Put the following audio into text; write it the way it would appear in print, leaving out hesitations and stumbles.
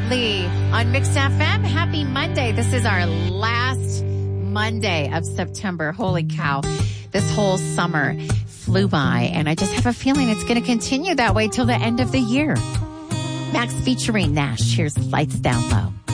Lee on Mixed FM. Happy Monday. This is our last Monday of September. Holy cow. This whole summer flew by, and I just have a feeling it's going to continue that way till the end of the year. Max featuring Nash. Here's Lights Down Low.